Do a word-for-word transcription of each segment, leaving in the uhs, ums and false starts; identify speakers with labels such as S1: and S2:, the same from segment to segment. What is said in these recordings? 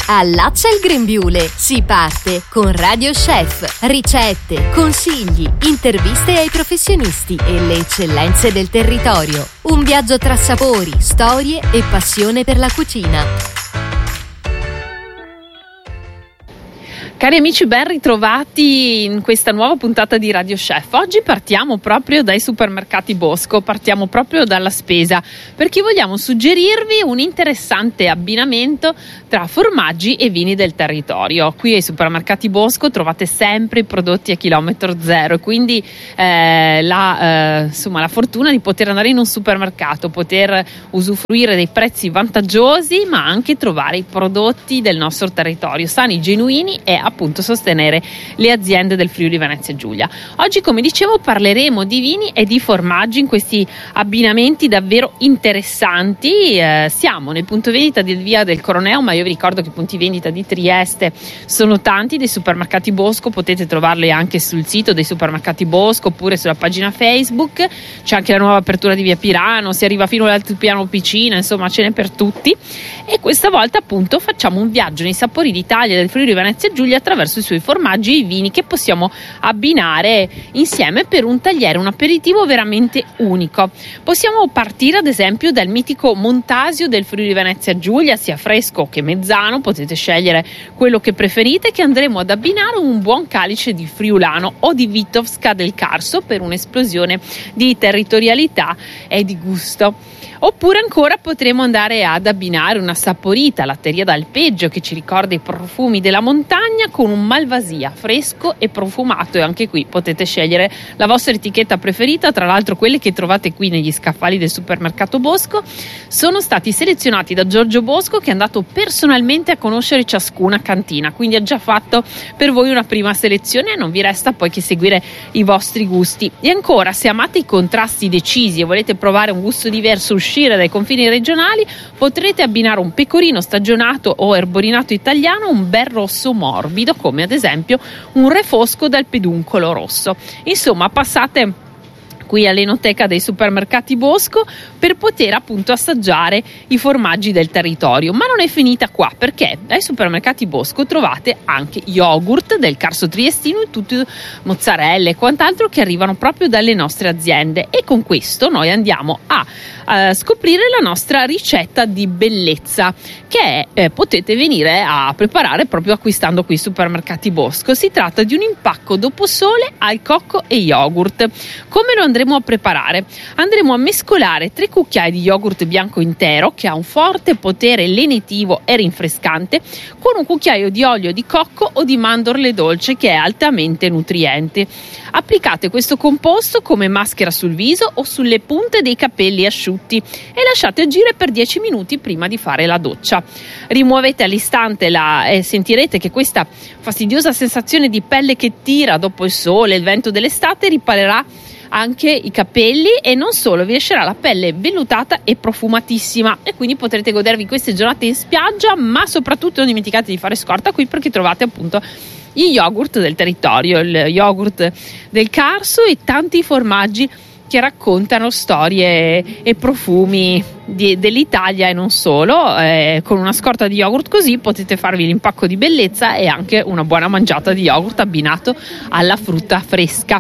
S1: Allaccia il grembiule, si parte con Radio Chef. Ricette, consigli, interviste ai professionisti e le eccellenze del territorio. Un viaggio tra sapori, storie e passione per la cucina.
S2: Cari amici, ben ritrovati in questa nuova puntata di Radio Chef. Oggi partiamo proprio dai supermercati Bosco, partiamo proprio dalla spesa, perché vogliamo suggerirvi un interessante abbinamento tra formaggi e vini del territorio. Qui ai supermercati Bosco trovate sempre i prodotti a chilometro zero, quindi eh, la, eh, insomma, la fortuna di poter andare in un supermercato, poter usufruire dei prezzi vantaggiosi, ma anche trovare i prodotti del nostro territorio, sani, genuini, e appunto sostenere le aziende del Friuli Venezia Giulia. Oggi, come dicevo, parleremo di vini e di formaggi in questi abbinamenti davvero interessanti. Eh, siamo nel punto vendita del Via del Coroneo, ma io vi ricordo che i punti vendita di Trieste sono tanti, dei supermercati Bosco, potete trovarli anche sul sito dei supermercati Bosco oppure sulla pagina Facebook. C'è anche la nuova apertura di Via Pirano, si arriva fino all'altopiano Picina, insomma ce n'è per tutti, e questa volta appunto facciamo un viaggio nei sapori d'Italia del Friuli Venezia Giulia attraverso i suoi formaggi e i vini che possiamo abbinare insieme per un tagliere, un aperitivo veramente unico. Possiamo partire ad esempio dal mitico Montasio del Friuli Venezia Giulia, sia fresco che mezzano, potete scegliere quello che preferite, che andremo ad abbinare un buon calice di friulano o di Vitovska del Carso per un'esplosione di territorialità e di gusto. Oppure ancora potremo andare ad abbinare una saporita latteria d'alpeggio che ci ricorda i profumi della montagna con un malvasia fresco e profumato, e anche qui potete scegliere la vostra etichetta preferita. Tra l'altro quelli che trovate qui negli scaffali del supermercato Bosco sono stati selezionati da Giorgio Bosco, che è andato personalmente a conoscere ciascuna cantina, quindi ha già fatto per voi una prima selezione e non vi resta poi che seguire i vostri gusti. E ancora, se amate i contrasti decisi e volete provare un gusto diverso, uscire dai confini regionali, potrete abbinare un pecorino stagionato o erborinato italiano, un bel rosso morbido, come ad esempio un refosco dal peduncolo rosso. Insomma, passate qui all'enoteca dei supermercati Bosco per poter appunto assaggiare i formaggi del territorio. Ma non è finita qua, perché ai supermercati Bosco trovate anche yogurt del Carso triestino e tutte mozzarelle e quant'altro che arrivano proprio dalle nostre aziende, e con questo noi andiamo a Uh, scoprire la nostra ricetta di bellezza che eh, potete venire a preparare proprio acquistando qui supermercati Bosco. Si tratta di un impacco dopo sole al cocco e yogurt. Come lo andremo a preparare? Andremo a mescolare tre cucchiai di yogurt bianco intero, che ha un forte potere lenitivo e rinfrescante, con un cucchiaio di olio di cocco o di mandorle dolce, che è altamente nutriente. Applicate questo composto come maschera sul viso o sulle punte dei capelli asciutti e lasciate agire per dieci minuti prima di fare la doccia. Rimuovete all'istante la e sentirete che questa fastidiosa sensazione di pelle che tira dopo il sole e il vento dell'estate riparerà anche i capelli, e non solo, vi lascerà la pelle vellutata e profumatissima, e quindi potrete godervi queste giornate in spiaggia. Ma soprattutto non dimenticate di fare scorta qui, perché trovate appunto gli yogurt del territorio, il yogurt del Carso e tanti formaggi che raccontano storie e profumi di, dell'Italia e non solo. Eh, con una scorta di yogurt così potete farvi l'impacco di bellezza e anche una buona mangiata di yogurt abbinato alla frutta fresca.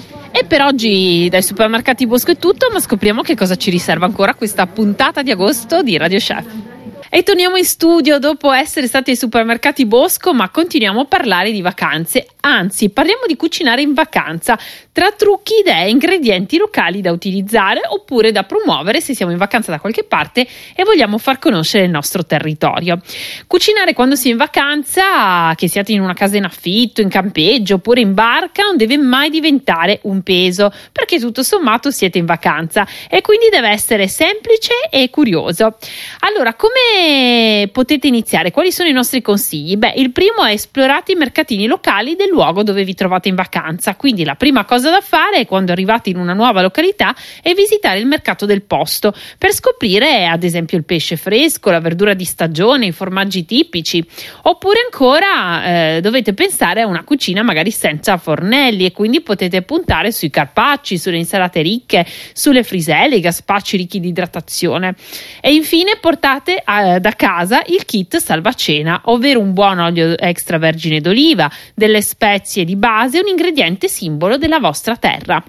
S2: E per oggi dai supermercati Bosco è tutto, ma scopriamo che cosa ci riserva ancora questa puntata di agosto di Radio Chef. E torniamo in studio dopo essere stati ai supermercati Bosco, ma continuiamo a parlare di vacanze. Anzi, parliamo di cucinare in vacanza, tra trucchi, idee, ingredienti locali da utilizzare oppure da promuovere se siamo in vacanza da qualche parte e vogliamo far conoscere il nostro territorio. Cucinare quando si è in vacanza, che siate in una casa in affitto, in campeggio oppure in barca, non deve mai diventare un peso, perché tutto sommato siete in vacanza e quindi deve essere semplice e curioso. Allora, come potete iniziare? Quali sono i nostri consigli? Beh, il primo è: esplorate i mercatini locali del luogo dove vi trovate in vacanza. Quindi la prima cosa da fare quando arrivate in una nuova località è visitare il mercato del posto per scoprire ad esempio il pesce fresco, la verdura di stagione, i formaggi tipici, oppure ancora eh, dovete pensare a una cucina magari senza fornelli e quindi potete puntare sui carpacci, sulle insalate ricche, sulle friselle, i gazpachi ricchi di idratazione. E infine portate eh, da casa il kit salvacena, ovvero un buon olio extravergine d'oliva, delle spezie di base, un ingrediente simbolo della vostra terra.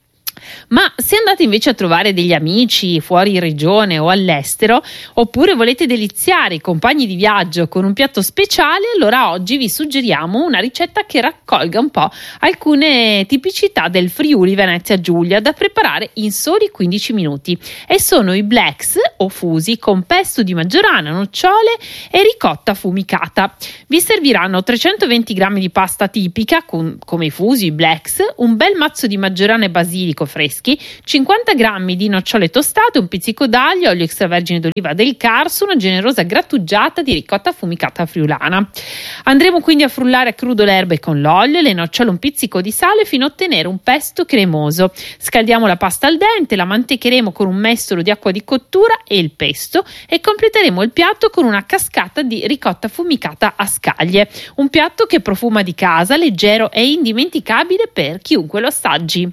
S2: Ma se andate invece a trovare degli amici fuori regione o all'estero, oppure volete deliziare i compagni di viaggio con un piatto speciale, allora oggi vi suggeriamo una ricetta che raccolga un po' alcune tipicità del Friuli Venezia Giulia da preparare in soli quindici minuti, e sono i blacks o fusi con pesto di maggiorana, nocciole e ricotta affumicata. Vi serviranno trecentoventi grammi di pasta tipica con, come i fusi, i blacks, un bel mazzo di maggiorana e basilico freschi, cinquanta grammi di nocciole tostate, un pizzico d'aglio, olio extravergine d'oliva del Carso, una generosa grattugiata di ricotta affumicata friulana. Andremo quindi a frullare a crudo le erbe con l'olio e le nocciole, un pizzico di sale fino a ottenere un pesto cremoso. Scaldiamo la pasta al dente, la mantecheremo con un mestolo di acqua di cottura e il pesto e completeremo il piatto con una cascata di ricotta affumicata a scaglie. Un piatto che profuma di casa, leggero e indimenticabile per chiunque lo assaggi.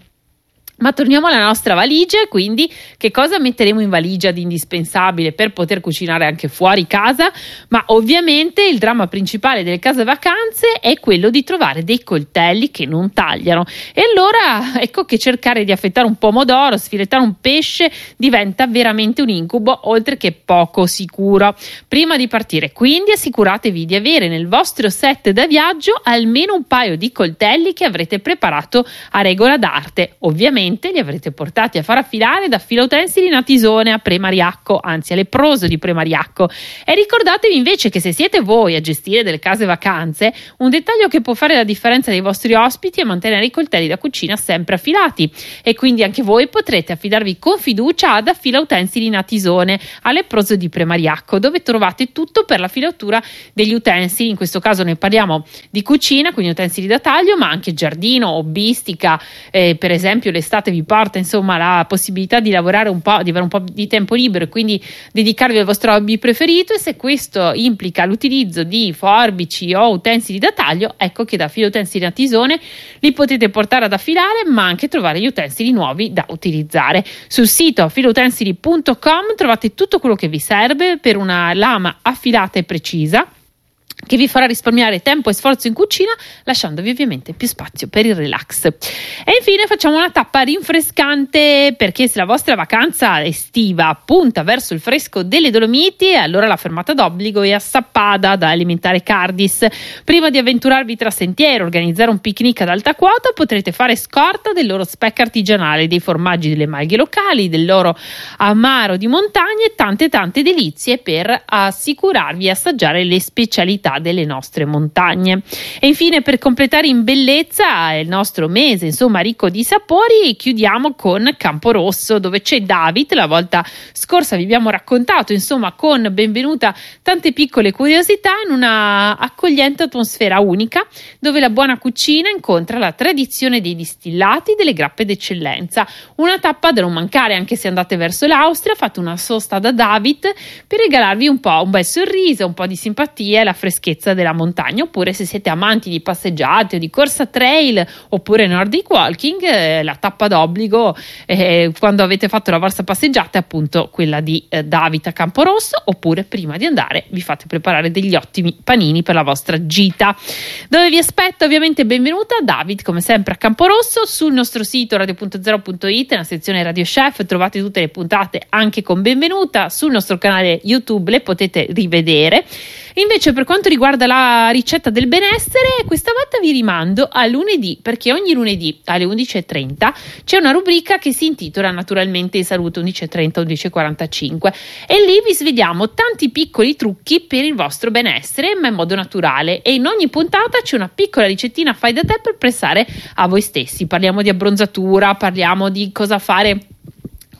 S2: Ma torniamo alla nostra valigia, quindi che cosa metteremo in valigia di indispensabile per poter cucinare anche fuori casa? Ma ovviamente il dramma principale delle case vacanze è quello di trovare dei coltelli che non tagliano, e allora ecco che cercare di affettare un pomodoro, sfilettare un pesce diventa veramente un incubo, oltre che poco sicuro. Prima di partire quindi assicuratevi di avere nel vostro set da viaggio almeno un paio di coltelli che avrete preparato a regola d'arte. Ovviamente li avrete portati a far affilare da Filautensili Natisone a Premariacco, anzi a Leproso di Premariacco. E ricordatevi invece che se siete voi a gestire delle case vacanze, un dettaglio che può fare la differenza dei vostri ospiti è mantenere i coltelli da cucina sempre affilati, e quindi anche voi potrete affidarvi con fiducia ad Filautensili Natisone a Leproso di Premariacco, dove trovate tutto per la filatura degli utensili. In questo caso ne parliamo di cucina, quindi utensili da taglio, ma anche giardino, hobbistica, eh, per esempio l'estate vi porta insomma la possibilità di lavorare un po', di avere un po' di tempo libero e quindi dedicarvi al vostro hobby preferito, e se questo implica l'utilizzo di forbici o utensili da taglio, ecco che da Filautensili Natisone li potete portare ad affilare, ma anche trovare gli utensili nuovi da utilizzare. Sul sito filautensili punto com trovate tutto quello che vi serve per una lama affilata e precisa, che vi farà risparmiare tempo e sforzo in cucina, lasciandovi ovviamente più spazio per il relax. E infine facciamo una tappa rinfrescante, perché se la vostra vacanza estiva punta verso il fresco delle Dolomiti, allora la fermata d'obbligo è a Sappada da Alimentare Cardis. Prima di avventurarvi tra sentieri e organizzare un picnic ad alta quota, potrete fare scorta del loro speck artigianale, dei formaggi delle malghe locali, del loro amaro di montagna e tante tante delizie per assicurarvi e assaggiare le specialità delle nostre montagne. E infine, per completare in bellezza il nostro mese insomma ricco di sapori, chiudiamo con Camporosso, dove c'è David. La volta scorsa vi abbiamo raccontato insomma con Benvenuta tante piccole curiosità in una accogliente atmosfera unica, dove la buona cucina incontra la tradizione dei distillati delle grappe d'eccellenza. Una tappa da non mancare anche se andate verso l'Austria. Fate una sosta da David per regalarvi un po' un bel sorriso, un po' di simpatia e la freschezza della montagna, oppure se siete amanti di passeggiate o di corsa trail oppure Nordic walking, eh, la tappa d'obbligo eh, quando avete fatto la vostra passeggiata è appunto quella di eh, David a Camporosso, oppure prima di andare vi fate preparare degli ottimi panini per la vostra gita. Dove vi aspetto ovviamente Benvenuta David, come sempre a Camporosso. Sul nostro sito radio punto zero punto it, nella sezione Radio Chef, trovate tutte le puntate anche con Benvenuta. Sul nostro canale YouTube le potete rivedere. Invece per quanto riguarda la ricetta del benessere, questa volta vi rimando a lunedì, perché ogni lunedì alle undici e trenta c'è una rubrica che si intitola naturalmente Salute undici e trenta undici e quarantacinque, e lì vi sveliamo tanti piccoli trucchi per il vostro benessere ma in modo naturale, e in ogni puntata c'è una piccola ricettina fai da te per pensare a voi stessi. Parliamo di abbronzatura, parliamo di cosa fare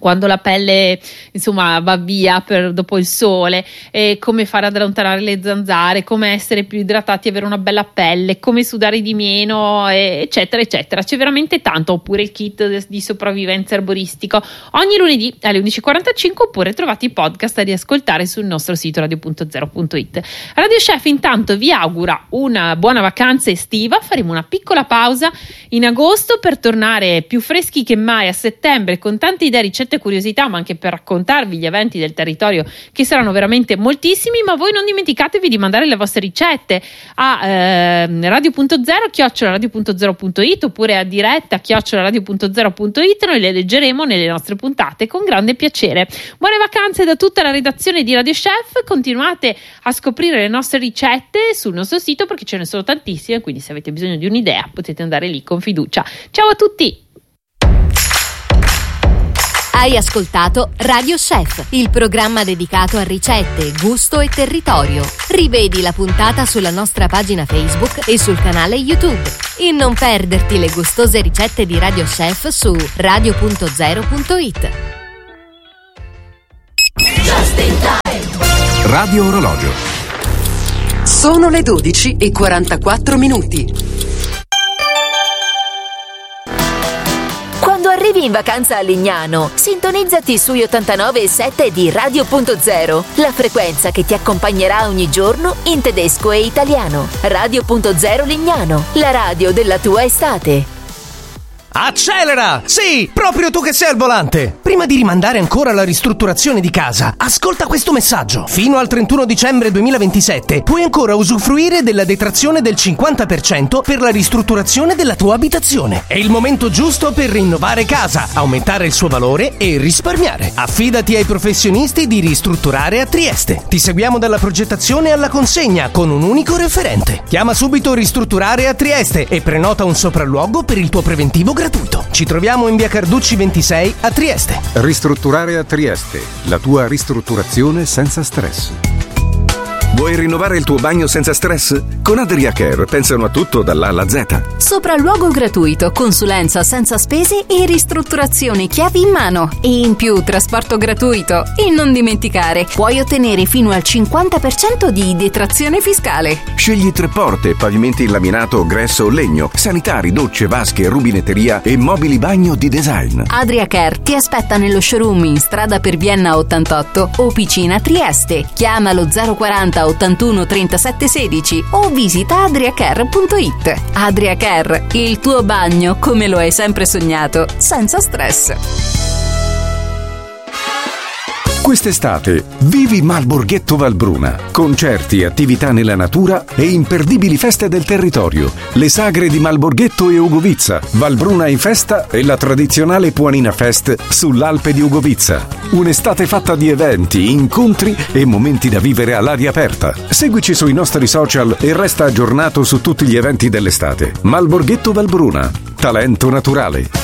S2: quando la pelle insomma va via per, dopo il sole, e come fare ad allontanare le zanzare, come essere più idratati, avere una bella pelle, come sudare di meno, eccetera eccetera. C'è veramente tanto. Oppure il kit di sopravvivenza erboristico ogni lunedì alle undici e quarantacinque, oppure trovate i podcast da riascoltare sul nostro sito radio punto zero punto it. Radio Chef intanto vi augura una buona vacanza estiva. Faremo una piccola pausa in agosto per tornare più freschi che mai a settembre, con tante idee, ricette e curiosità, ma anche per raccontarvi gli eventi del territorio, che saranno veramente moltissimi. Ma voi non dimenticatevi di mandare le vostre ricette a eh, radio punto zero chiocciola radio punto zero punto it, oppure a diretta chiocciola radio punto zero punto it. Noi le leggeremo nelle nostre puntate con grande piacere. Buone vacanze da tutta la redazione di Radio Chef. Continuate a scoprire le nostre ricette sul nostro sito, perché ce ne sono tantissime, quindi se avete bisogno di un'idea potete andare lì con fiducia. Ciao a tutti!
S1: Hai ascoltato Radio Chef, il programma dedicato a ricette, gusto e territorio. Rivedi la puntata sulla nostra pagina Facebook e sul canale YouTube. E non perderti le gustose ricette di Radio Chef su radio punto zero punto it.
S3: Radio Orologio.
S4: Sono le dodici e quarantaquattro minuti.
S5: Quando arrivi in vacanza a Lignano, sintonizzati sui ottantanove virgola sette di Radio punto zero, la frequenza che ti accompagnerà ogni giorno in tedesco e italiano. Radio punto zero Lignano, la radio della tua estate.
S6: Accelera! Sì, proprio tu che sei al volante! Prima di rimandare ancora la ristrutturazione di casa, ascolta questo messaggio. Fino al trentuno dicembre duemilaventisette puoi ancora usufruire della detrazione del cinquanta per cento per la ristrutturazione della tua abitazione. È il momento giusto per rinnovare casa, aumentare il suo valore e risparmiare. Affidati ai professionisti di Ristrutturare a Trieste. Ti seguiamo dalla progettazione alla consegna con un unico referente. Chiama subito Ristrutturare a Trieste e prenota un sopralluogo per il tuo preventivo gratuito. Ci troviamo in via Carducci ventisei a Trieste.
S3: Ristrutturare a Trieste, la tua ristrutturazione senza stress. Vuoi rinnovare il tuo bagno senza stress? Con Adria Care pensano a tutto dall'A alla Z.
S7: Sopralluogo gratuito, consulenza senza spese e ristrutturazioni chiavi in mano. E in più trasporto gratuito. E non dimenticare, puoi ottenere fino al cinquanta per cento di detrazione fiscale.
S3: Scegli tre porte, pavimenti in laminato, gresso o legno, sanitari, docce, vasche, rubinetteria e mobili bagno di design.
S7: Adria Care ti aspetta nello showroom in strada per Vienna ottantotto o Picina Trieste. Chiamalo zero quaranta ottantuno trentasette sedici o visita adriacare punto it. Adria Care, il tuo bagno come lo hai sempre sognato, senza stress.
S3: Quest'estate vivi Malborghetto Valbruna. Concerti, attività nella natura e imperdibili feste del territorio. Le sagre di Malborghetto e Ugovizza, Valbruna in festa e la tradizionale Puanina Fest sull'Alpe di Ugovizza. Un'estate fatta di eventi, incontri e momenti da vivere all'aria aperta. Seguici sui nostri social e resta aggiornato su tutti gli eventi dell'estate. Malborghetto Valbruna. Talento naturale.